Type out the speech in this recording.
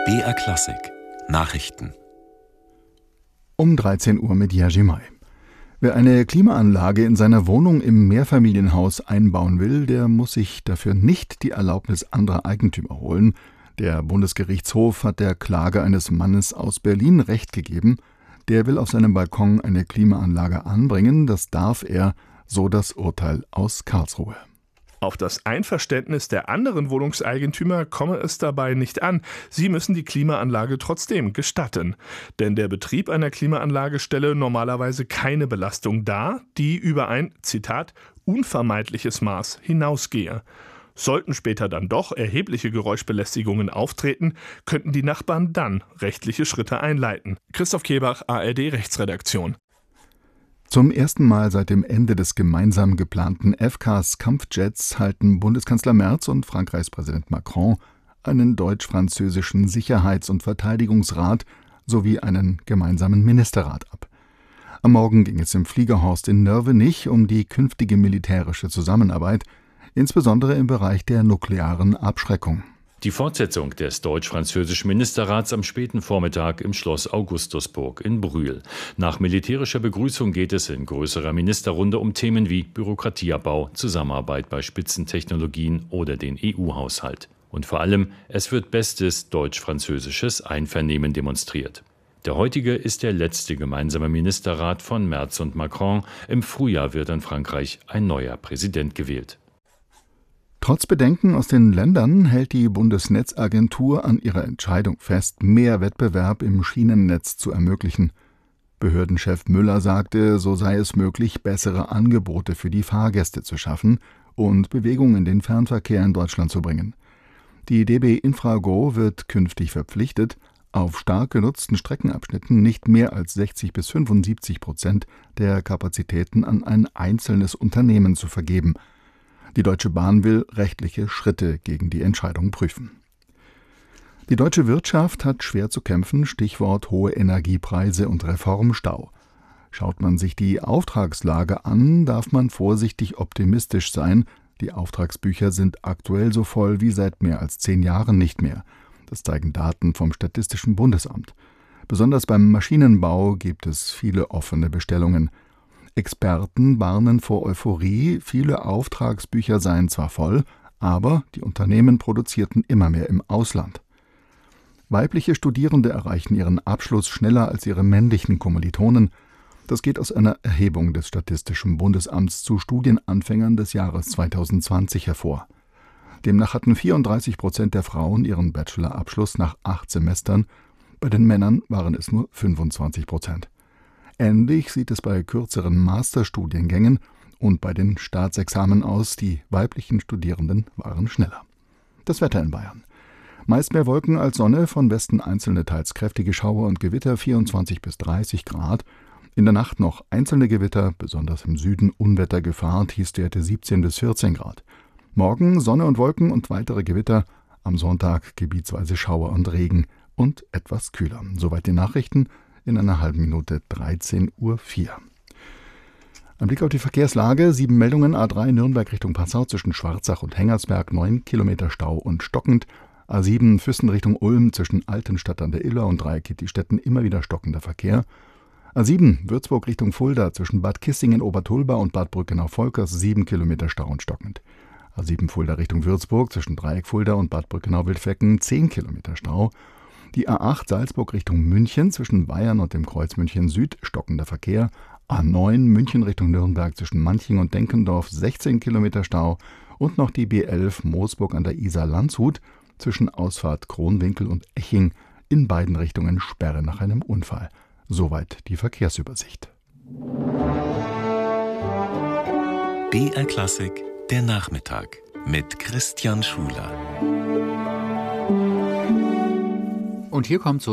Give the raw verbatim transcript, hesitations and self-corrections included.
B R Klassik Nachrichten Um dreizehn Uhr mit Jerzy May. Wer eine Klimaanlage in seiner Wohnung im Mehrfamilienhaus einbauen will, der muss sich dafür nicht die Erlaubnis anderer Eigentümer holen. Der Bundesgerichtshof hat der Klage eines Mannes aus Berlin Recht gegeben. Der will auf seinem Balkon eine Klimaanlage anbringen. Das darf er, so das Urteil aus Karlsruhe. Auf das Einverständnis der anderen Wohnungseigentümer komme es dabei nicht an. Sie müssen die Klimaanlage trotzdem gestatten. Denn der Betrieb einer Klimaanlage stelle normalerweise keine Belastung dar, die über ein, Zitat, unvermeidliches Maß hinausgehe. Sollten später dann doch erhebliche Geräuschbelästigungen auftreten, könnten die Nachbarn dann rechtliche Schritte einleiten. Christoph Kehlbach, A R D-Rechtsredaktion. Zum ersten Mal seit dem Ende des gemeinsam geplanten F C A S-Kampfjets halten Bundeskanzler Merz und Frankreichs Präsident Macron einen deutsch-französischen Sicherheits- und Verteidigungsrat sowie einen gemeinsamen Ministerrat ab. Am Morgen ging es im Fliegerhorst in Nörvenich um die künftige militärische Zusammenarbeit, insbesondere im Bereich der nuklearen Abschreckung. Die Fortsetzung des deutsch-französischen Ministerrats am späten Vormittag im Schloss Augustusburg in Brühl. Nach militärischer Begrüßung geht es in größerer Ministerrunde um Themen wie Bürokratieabbau, Zusammenarbeit bei Spitzentechnologien oder den E U-Haushalt. Und vor allem, es wird bestes deutsch-französisches Einvernehmen demonstriert. Der heutige ist der letzte gemeinsame Ministerrat von Merz und Macron. Im Frühjahr wird in Frankreich ein neuer Präsident gewählt. Trotz Bedenken aus den Ländern hält die Bundesnetzagentur an ihrer Entscheidung fest, mehr Wettbewerb im Schienennetz zu ermöglichen. Behördenchef Müller sagte, so sei es möglich, bessere Angebote für die Fahrgäste zu schaffen und Bewegung in den Fernverkehr in Deutschland zu bringen. Die D B Infrago wird künftig verpflichtet, auf stark genutzten Streckenabschnitten nicht mehr als sechzig bis fünfundsiebzig Prozent der Kapazitäten an ein einzelnes Unternehmen zu vergeben. Die Deutsche Bahn will rechtliche Schritte gegen die Entscheidung prüfen. Die deutsche Wirtschaft hat schwer zu kämpfen, Stichwort hohe Energiepreise und Reformstau. Schaut man sich die Auftragslage an, darf man vorsichtig optimistisch sein. Die Auftragsbücher sind aktuell so voll wie seit mehr als zehn Jahren nicht mehr. Das zeigen Daten vom Statistischen Bundesamt. Besonders beim Maschinenbau gibt es viele offene Bestellungen. Experten warnen vor Euphorie, viele Auftragsbücher seien zwar voll, aber die Unternehmen produzierten immer mehr im Ausland. Weibliche Studierende erreichen ihren Abschluss schneller als ihre männlichen Kommilitonen. Das geht aus einer Erhebung des Statistischen Bundesamts zu Studienanfängern des Jahres zweitausendzwanzig hervor. Demnach hatten vierunddreißig Prozent der Frauen ihren Bachelorabschluss nach acht Semestern, bei den Männern waren es nur fünfundzwanzig Prozent. Ähnlich sieht es bei kürzeren Masterstudiengängen und bei den Staatsexamen aus. Die weiblichen Studierenden waren schneller. Das Wetter in Bayern. Meist mehr Wolken als Sonne, von Westen einzelne teils kräftige Schauer und Gewitter, vierundzwanzig bis dreißig Grad. In der Nacht noch einzelne Gewitter, besonders im Süden Unwettergefahr, Tiefstwerte siebzehn bis vierzehn Grad. Morgen Sonne und Wolken und weitere Gewitter. Am Sonntag gebietsweise Schauer und Regen und etwas kühler. Soweit die Nachrichten. In einer halben Minute dreizehn Uhr vier. Ein Blick auf die Verkehrslage. Sieben Meldungen. A drei Nürnberg Richtung Passau zwischen Schwarzach und Hengersberg. Neun Kilometer Stau und stockend. A sieben Füssen Richtung Ulm zwischen Altenstadt an der Iller und Dreieck-Kittistetten immer wieder stockender Verkehr. A sieben Würzburg Richtung Fulda zwischen Bad Kissingen-Obertulba und Bad Brückenau-Volkers. Sieben Kilometer Stau und stockend. A sieben Fulda Richtung Würzburg zwischen Dreieck-Fulda und Bad Brückenau-Wildflecken. Zehn Kilometer Stau. Die A acht Salzburg Richtung München zwischen Bayern und dem Kreuz München Süd stockender Verkehr. A neun München Richtung Nürnberg zwischen Manching und Denkendorf sechzehn Kilometer Stau. Und noch die B elf Moosburg an der Isar Landshut zwischen Ausfahrt Kronwinkel und Eching in beiden Richtungen Sperre nach einem Unfall. Soweit die Verkehrsübersicht. B R Klassik, der Nachmittag mit Christian Schuler. Und hier kommt so